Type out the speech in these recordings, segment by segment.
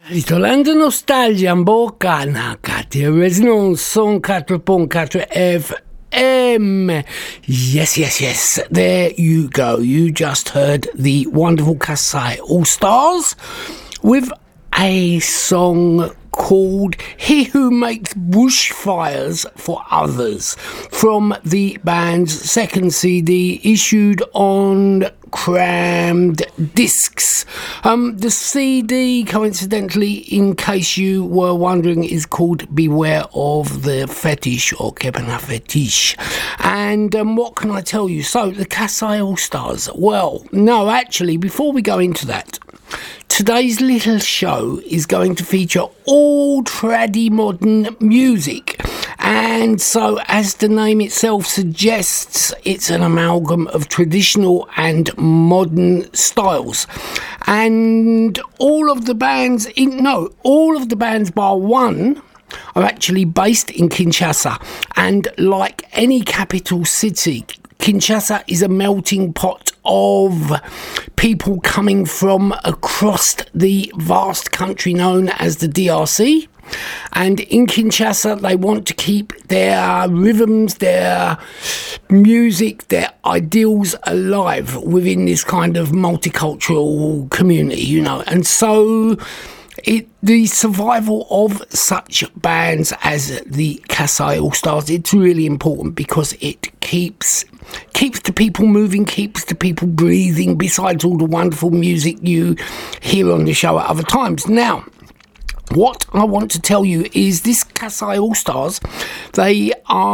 Ritolando nostalgia in bocca, Nakati Resonance 104.4 FM. Yes. There you go. You just heard the wonderful Kasai All Stars with a song called He Who Makes Bushfires for Others from the band's second CD issued on Crammed Discs. The CD, coincidentally, in case you were wondering, is called Beware of the Fetish or Kebana Fetish. And what can I tell you? So, the Kasai All Stars. Well, no, actually, before we go into that, today's little show is going to feature all tradi modern music. And so, as the name itself suggests, it's an amalgam of traditional and modern styles. And all of the bands bar one are actually based in Kinshasa. And like any capital city, Kinshasa is a melting pot of people coming from across the vast country known as the DRC. And in Kinshasa, they want to keep their rhythms, their music, their ideals alive within this kind of multicultural community, you know. And so the survival of such bands as the Kasai All Stars, it's really important because it keeps the people moving, keeps the people breathing, besides all the wonderful music you hear on the show at other times. Now, what I want to tell you is this Kasai All Stars, they're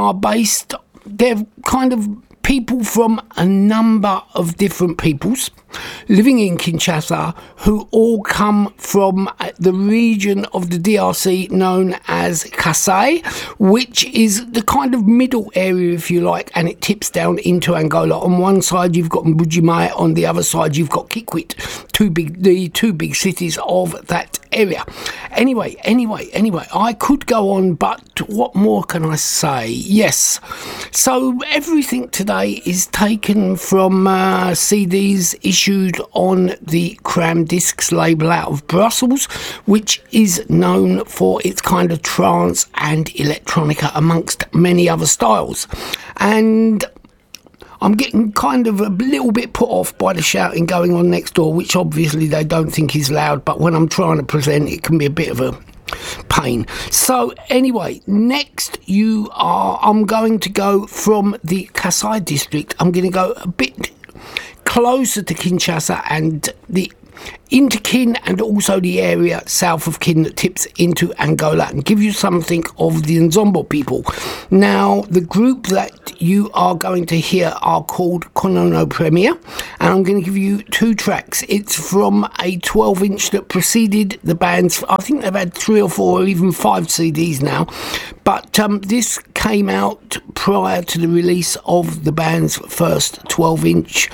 kind of people from a number of different peoples living in Kinshasa who all come from the region of the DRC known as Kasai, which is the kind of middle area, if you like, and it tips down into Angola. On one side you've got Mbuji-Mayi, on the other side you've got Kikwit, the two big cities of that area. Anyway, I could go on, but what more can I say? Yes, so everything today is taken from CDs issued on the Cram Discs label out of Brussels, which is known for its kind of trance and electronica amongst many other styles. And I'm getting kind of a little bit put off by the shouting going on next door, which obviously they don't think is loud, but when I'm trying to present, it can be a bit of a pain. So anyway, next I'm going to go from the Kasai district. I'm going to go a bit closer to Kinshasa and into Kin, and also the area south of Kin that tips into Angola, and give you something of the Nzombo people. Now, the group that you are going to hear are called Konono Premier, and I'm going to give you two tracks. It's from a 12-inch that preceded the band's, I think they've had 3 or 4 or even 5 CDs now, but this came out prior to the release of the band's first 12-inch.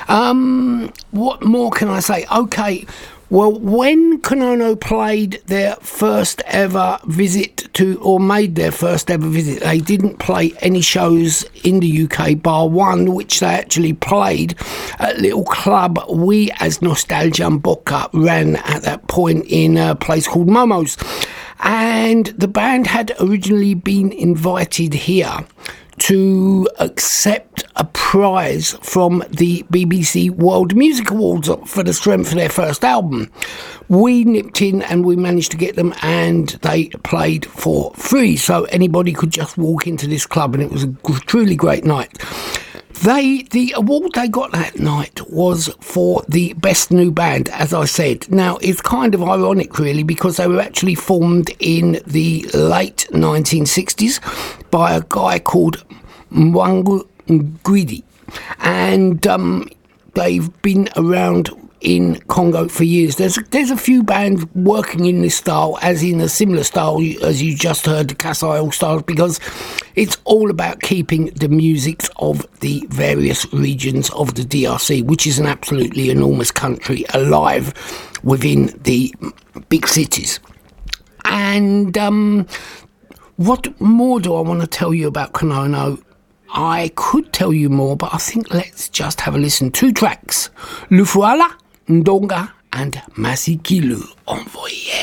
What more can I say? Okay, well, when Konono played their first ever visit made their first ever visit, they didn't play any shows in the UK bar one, which they actually played at a little club we as Nostalgia Mboka ran at that point in a place called Momo's. And the band had originally been invited here to accept a prize from the BBC World Music Awards for the strength of their first album. We nipped in and we managed to get them, and they played for free, so anybody could just walk into this club, and it was a truly great night. The award they got that night was for the best new band, as I said. Now, it's kind of ironic, really, because they were actually formed in the late 1960s by a guy called Mwangu Ngwidi. And they've been around in Congo for years. There's a few bands working in this style, as in a similar style as you just heard, the Kasai All Stars, because it's all about keeping the musics of the various regions of the DRC, which is an absolutely enormous country, alive within the big cities. And what more do I want to tell you about Konono? I could tell you more, but I think let's just have a listen. 2 tracks, Lufuala, Ndonga and Masikilu Envoyé.